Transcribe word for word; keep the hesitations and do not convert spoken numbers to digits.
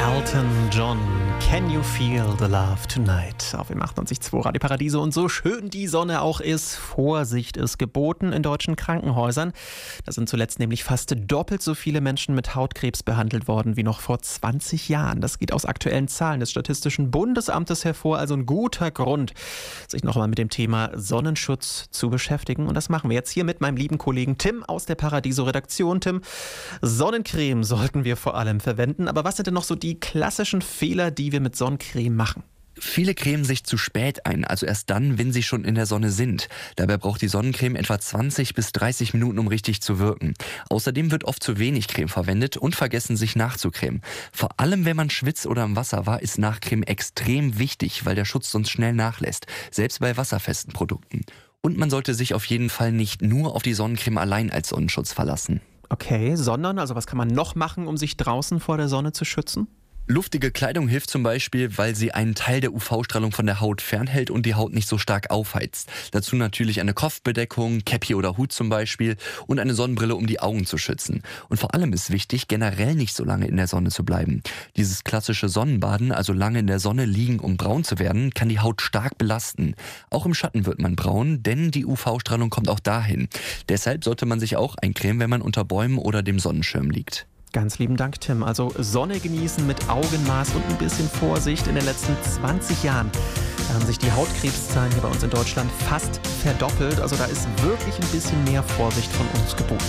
Elton John, Can You Feel the Love Tonight? Auf dem achtundneunzig Komma zwei Radio Paradiso. Und so schön die Sonne auch ist, Vorsicht ist geboten in deutschen Krankenhäusern. Da sind zuletzt nämlich fast doppelt so viele Menschen mit Hautkrebs behandelt worden wie noch vor zwanzig Jahren. Das geht aus aktuellen Zahlen des Statistischen Bundesamtes hervor. Also ein guter Grund, sich nochmal mit dem Thema Sonnenschutz zu beschäftigen. Und das machen wir jetzt hier mit meinem lieben Kollegen Tim aus der Paradiso-Redaktion. Tim, Sonnencreme sollten wir vor allem verwenden. Aber was sind denn noch so die klassischen Fehler, die wir mit Sonnencreme machen? Viele cremen sich zu spät ein, also erst dann, wenn sie schon in der Sonne sind. Dabei braucht die Sonnencreme etwa zwanzig bis dreißig Minuten, um richtig zu wirken. Außerdem wird oft zu wenig Creme verwendet und vergessen, sich nachzucremen. Vor allem, wenn man schwitzt oder im Wasser war, ist Nachcremen extrem wichtig, weil der Schutz sonst schnell nachlässt, selbst bei wasserfesten Produkten. Und man sollte sich auf jeden Fall nicht nur auf die Sonnencreme allein als Sonnenschutz verlassen. Okay, sondern, also was kann man noch machen, um sich draußen vor der Sonne zu schützen? Luftige Kleidung hilft zum Beispiel, weil sie einen Teil der U V-Strahlung von der Haut fernhält und die Haut nicht so stark aufheizt. Dazu natürlich eine Kopfbedeckung, Käppi oder Hut zum Beispiel und eine Sonnenbrille, um die Augen zu schützen. Und vor allem ist wichtig, generell nicht so lange in der Sonne zu bleiben. Dieses klassische Sonnenbaden, also lange in der Sonne liegen, um braun zu werden, kann die Haut stark belasten. Auch im Schatten wird man braun, denn die U V-Strahlung kommt auch dahin. Deshalb sollte man sich auch eincremen, wenn man unter Bäumen oder dem Sonnenschirm liegt. Ganz lieben Dank, Tim. Also Sonne genießen mit Augenmaß und ein bisschen Vorsicht. In den letzten zwanzig Jahren haben sich die Hautkrebszahlen hier bei uns in Deutschland fast verdoppelt. Also da ist wirklich ein bisschen mehr Vorsicht von uns geboten.